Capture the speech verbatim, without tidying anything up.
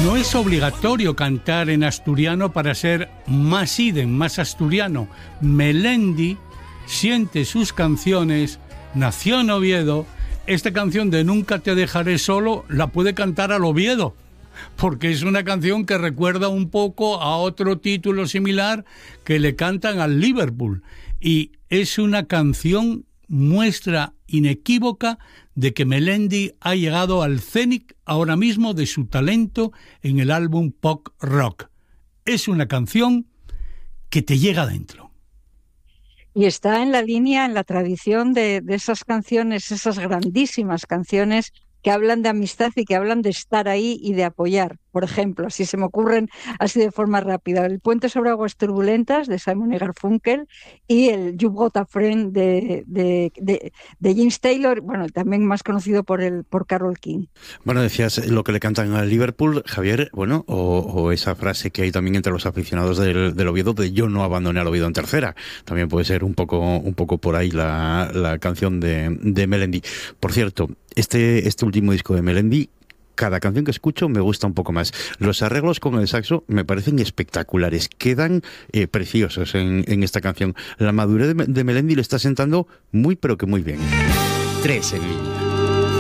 No es obligatorio cantar en asturiano para ser más idem, más asturiano. Melendi siente sus canciones, nació en Oviedo. Esta canción de Nunca te dejaré solo la puede cantar al Oviedo, porque es una canción que recuerda un poco a otro título similar que le cantan al Liverpool. Y es una canción muestra inequívoca de que Melendi ha llegado al cénit ahora mismo de su talento en el álbum Pop Rock. Es una canción que te llega adentro. Y está en la línea, en la tradición de, de esas canciones, esas grandísimas canciones que hablan de amistad y que hablan de estar ahí y de apoyar. Por ejemplo, si se me ocurren así de forma rápida, El puente sobre aguas turbulentas de Simon y Garfunkel y el You've Got a Friend de, de, de, de James Taylor, bueno, también más conocido por el por Carole King. Bueno, decías lo que le cantan al Liverpool, Javier, bueno, o, o esa frase que hay también entre los aficionados del, del Oviedo de yo no abandoné al Oviedo en tercera. También puede ser un poco, un poco por ahí la, la canción de, de Melendi. Por cierto, este, este último disco de Melendi, cada canción que escucho me gusta un poco más. Los arreglos con el saxo me parecen espectaculares, quedan eh, preciosos en, en esta canción. La madurez de, de Melendi le está sentando muy pero que muy bien. Tres en línea.